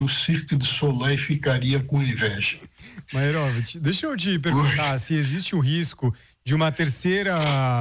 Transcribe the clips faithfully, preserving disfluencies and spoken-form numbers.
o Cirque du Soleil ficaria com inveja. Mairovich, deixa eu te perguntar Oi. se existe o risco de uma terceira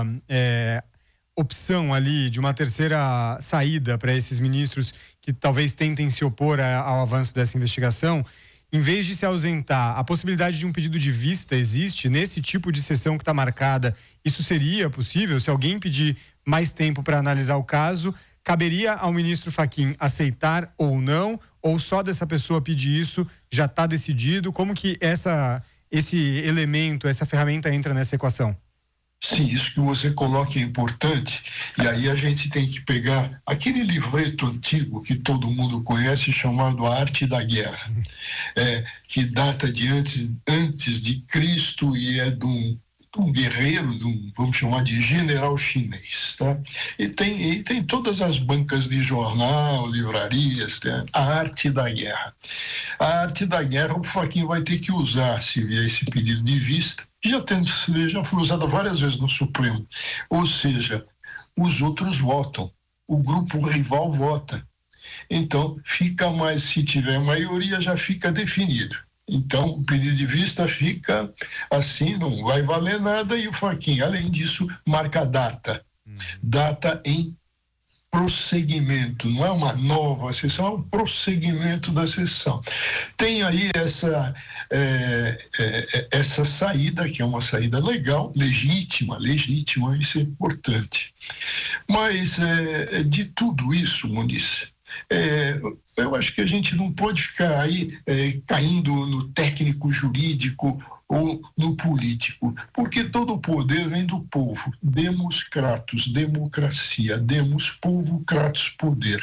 é, opção ali, de uma terceira saída para esses ministros que talvez tentem se opor a, ao avanço dessa investigação. Em vez de se ausentar, a possibilidade de um pedido de vista existe nesse tipo de sessão que está marcada? Isso seria possível? Se alguém pedir mais tempo para analisar o caso, caberia ao ministro Fachin aceitar ou não? Ou só dessa pessoa pedir isso já está decidido? Como que essa, esse elemento, essa ferramenta entra nessa equação? Sim, isso que você coloca é importante, e aí a gente tem que pegar aquele livreto antigo que todo mundo conhece, chamado A Arte da Guerra, é, que data de antes, antes de Cristo e é de um, de um guerreiro, de um, vamos chamar de general chinês, tá? E tem, e tem todas as bancas de jornal, livrarias, tá? A Arte da Guerra. A Arte da Guerra o Fachin vai ter que usar, se vier esse pedido de vista, já, tem, já foi usada várias vezes no Supremo. Ou seja, os outros votam, o grupo rival vota. Então, fica mais, se tiver maioria, já fica definido. Então, o pedido de vista fica assim, não vai valer nada, e o Fachin, além disso, marca a data. Uhum. Data em prosseguimento, não é uma nova sessão, é um prosseguimento da sessão. Tem aí essa, é, é, essa saída, que é uma saída legal, legítima, legítima, isso é importante. Mas é, de tudo isso, Muniz, é, eu acho que a gente não pode ficar aí é, caindo no técnico jurídico ou no político, porque todo o poder vem do povo. Demos Kratos, democracia, demos povo, Kratos, poder.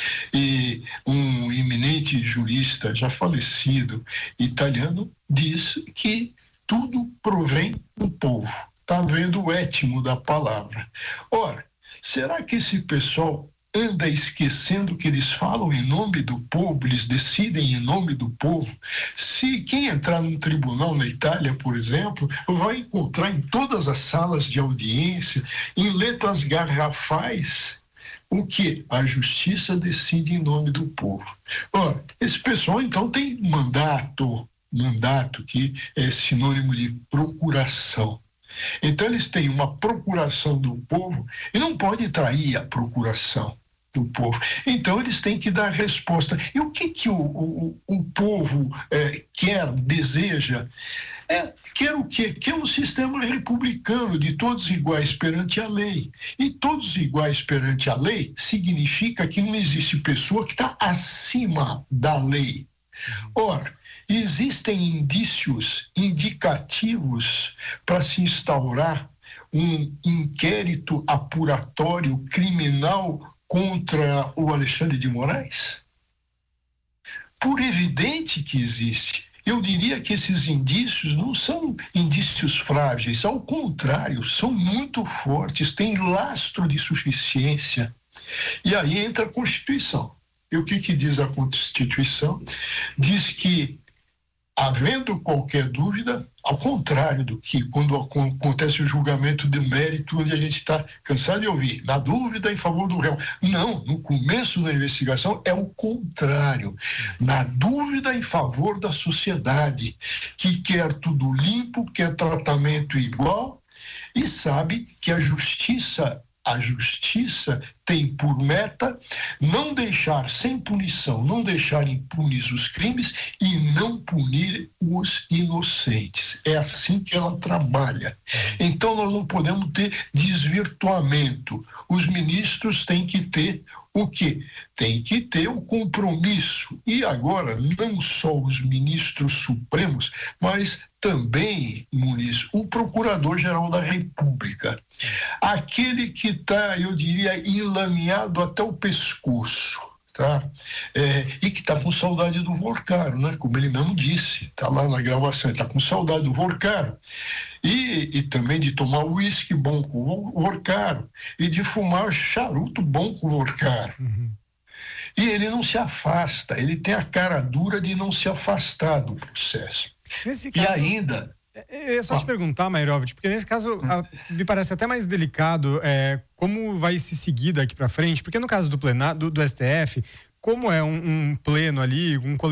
E um eminente jurista já falecido italiano diz que tudo provém do povo. Está vendo o étimo da palavra. Ora, será que esse pessoal anda esquecendo que eles falam em nome do povo, eles decidem em nome do povo? Se quem entrar num tribunal na Itália, por exemplo, vai encontrar em todas as salas de audiência, em letras garrafais, o que? A justiça decide em nome do povo. Ora, esse pessoal então tem mandato, mandato que é sinônimo de procuração. Então eles têm uma procuração do povo e não pode trair a procuração do povo. Então eles têm que dar resposta. E o que que o, o, o povo é, quer, deseja? É, quer o quê? Quer um sistema republicano de todos iguais perante a lei. E todos iguais perante a lei significa que não existe pessoa que está acima da lei. Ora, existem indícios indicativos para se instaurar um inquérito apuratório criminal contra o Alexandre de Moraes? Por evidente que existe. Eu diria que esses indícios não são indícios frágeis, ao contrário, são muito fortes, têm lastro de suficiência. E aí entra a Constituição. E o que que diz a Constituição? Diz que, havendo qualquer dúvida, ao contrário do que quando acontece o julgamento de mérito, onde a gente está cansado de ouvir, na dúvida em favor do réu. Não, no começo da investigação é o contrário. Na dúvida em favor da sociedade, que quer tudo limpo, quer tratamento igual e sabe que a justiça A justiça tem por meta não deixar sem punição, não deixar impunes os crimes e não punir os inocentes. É assim que ela trabalha. Então nós não podemos ter desvirtuamento. Os ministros têm que ter o quê? Tem que ter o compromisso. E agora, não só os ministros supremos, mas também, Muniz, o Procurador-Geral da República. Aquele que está, eu diria, enlameado até o pescoço, tá? É, e que está com saudade do Vorcaro, né? Como ele mesmo disse, está lá na gravação, está com saudade do Vorcaro. E, e também de tomar uísque bom com o Vorcaro e de fumar charuto bom com o Vorcaro. Uhum. E ele não se afasta, ele tem a cara dura de não se afastar do processo. Nesse caso, e ainda... Eu ia só ah. te perguntar, Mairovich, porque nesse caso a, me parece até mais delicado é, como vai se seguir daqui para frente, porque no caso do plenário, do, do S T F, como é um, um pleno ali, um